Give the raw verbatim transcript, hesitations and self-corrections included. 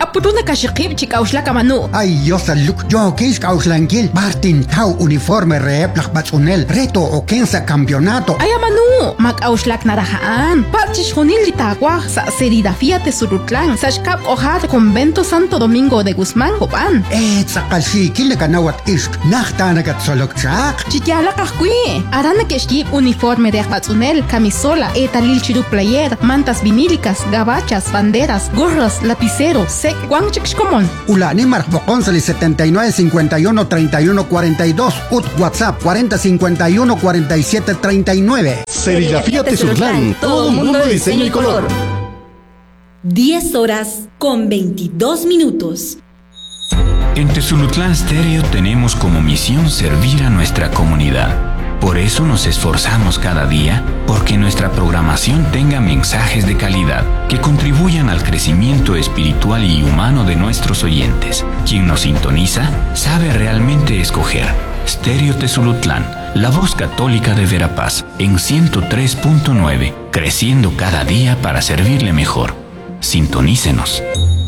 apuruna kashikib chikauslaka manu. Ay, yosa luk, yo kis kauslankil, Martin Tau uniforme reep lak batzunel, reto o kensa campeonato. Ay, manu, mak auslak narahaan, pachish junil litakwaj sa Serigrafía Tesulutlan, sashkap ojad convento Santo Domingo de Guzmán, Copan. Eh, tzakal kile kanawat isk, nachtanagat solokchak. Chikyala kahkui, arana keshkib uniforme de batzunel, camisola, etalil chiru player, mantas vinílicas, gabachas, banderas, gorras, lapicero, sec, guanchikshkomon. Ulani marcboconsali setenta y nueve cincuenta y uno treinta y uno cuarenta y dos, ut WhatsApp cuarenta cincuenta y uno cuarenta y siete treinta y nueve. Serigrafía Tesulutlan, todo mundo de diseño y color. diez horas con veintidós minutos. En Tesulutlan Stereo tenemos como misión servir a nuestra comunidad. Por eso nos esforzamos cada día porque nuestra programación tenga mensajes de calidad que contribuyan al crecimiento espiritual y humano de nuestros oyentes. Quien nos sintoniza sabe realmente escoger. Stereo Tesulutlan, la voz católica de Verapaz, en ciento tres punto nueve, creciendo cada día para servirle mejor. Sintonícenos.